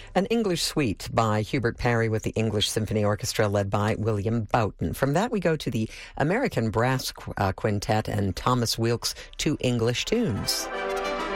An English Suite by Hubert Parry with the English Symphony Orchestra led by William Boughton. From that, we go to the American Brass Quintet and Thomas Wilkes' Two English Tunes.